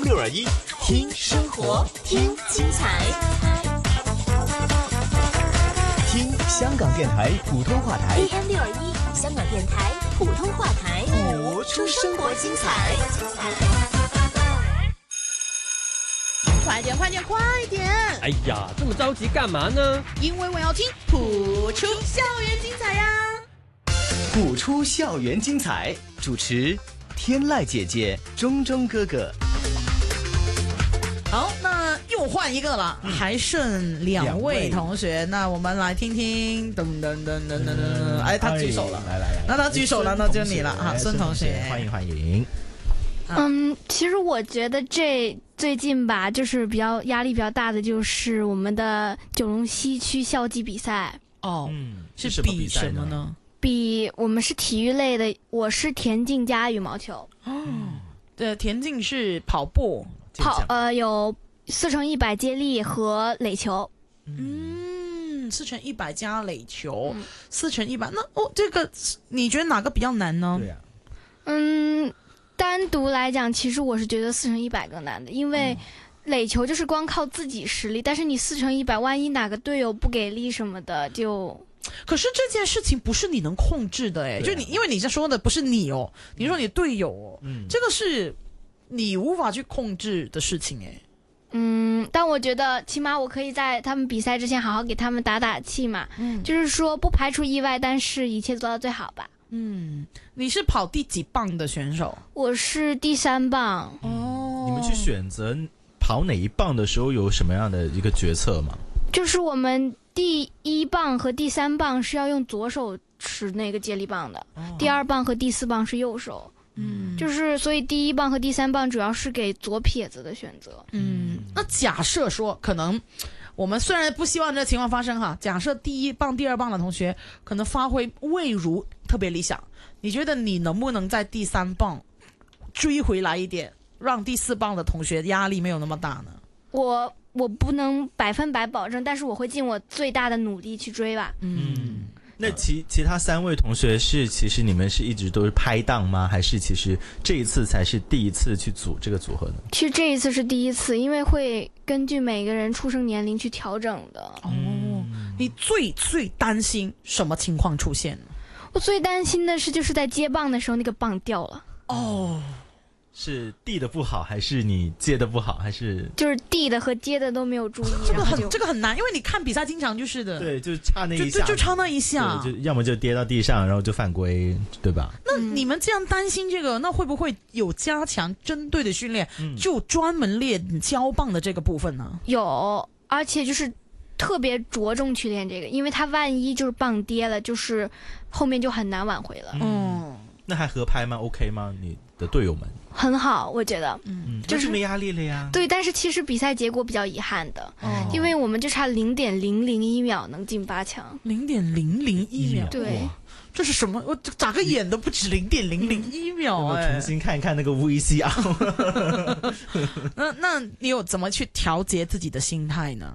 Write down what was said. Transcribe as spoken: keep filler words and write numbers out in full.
M 六二一，听生活，听精彩，听香港电台普通话台 A M 六二一，香港电台普通话台， 播出生活精彩。 快点，快点，快点！ 哎呀，这么着急干嘛呢？ 因为我要听普出校园精彩呀！ 普出校园精彩，主持天籁姐姐、钟钟哥哥。 好，那又换一个了，嗯、还剩两位同学。那我们来听听，噔噔噔噔噔噔，哎，他举手了， 来来来， 那他举手了，那就你了哈，孙同学， 欢迎欢迎。 嗯，其实我觉得这最近吧，就是比较压力比较大的，就是我们的九龙西区校际比赛。 哦， 嗯， 是比什么呢？ 比我们是体育类的，我是田径加羽毛球。 哦，对，田径是跑步， 跑呃有四乘一百接力和垒球。 嗯，四乘一百加垒球，四乘一百，那哦，这个你觉得哪个比较难呢？ 对呀、 啊，嗯。单独来讲，其实我是觉得四乘一百更难的，因为垒球就是光靠自己实力，但是你四乘一百，万一哪个队友不给力什么的，就…… 可是这件事情不是你能控制的哎，就你，因为你在说的不是你哦，你说你队友哦，嗯，这个是你无法去控制的事情哎。 嗯，但我觉得起码我可以在他们比赛之前好好给他们打打气嘛，嗯，就是说不排除意外，但是一切做到最好吧。 嗯，你是跑第几棒的选手？ 我是第三棒。 哦，你们去选择跑哪一棒的时候有什么样的一个决策吗？ 就是我们第一棒和第三棒是要用左手持那个接力棒的，哦、第二棒和第四棒是右手。嗯，就是所以第一棒和第三棒主要是给左撇子的选择。 嗯，那假设说可能。我们虽然不希望这情况发生哈，假设第一棒、第二棒的同学可能发挥未如特别理想，你觉得你能不能在第三棒追回来一点，让第四棒的同学压力没有那么大呢？ 我我不能百分百保证，但是我会尽我最大的努力去追吧。 嗯，那其其他三位同学是，其实你们是一直都是拍档吗？还是其实这一次才是第一次去组这个组合呢？ 其实这一次是第一次，因为会根据每个人出生年龄去调整的。 哦，你最最担心什么情况出现呢？ 我最担心的是就是在接棒的时候那个棒掉了。 哦。 是递的不好，还是你接的不好，还是就是递的和接的都没有注意？ 这个很这个很难，因为你看比赛经常就是的， 对，就差那一下， 就就差那一下， 就要么就跌到地上，然后就犯规，对吧？ 那你们这样担心这个，那会不会有加强针对的训练，嗯、就专门练交棒的这个部分呢？ 有，而且就是特别着重去练这个，因为他万一就是棒跌了，就是后面就很难挽回了。 嗯， 那还合拍吗 ？OK 吗？你的队友们？ 很好，我觉得， 嗯，就是没压力了呀。 对，但是其实比赛结果比较遗憾的，哦、因为我们就差零点零零一秒能进八强。 零点零零一秒， 对， 这是什么？我眨个眼都不止零点零零一秒哎！ 重新看看那个 V C R。 那那你有怎么去调节自己的心态呢？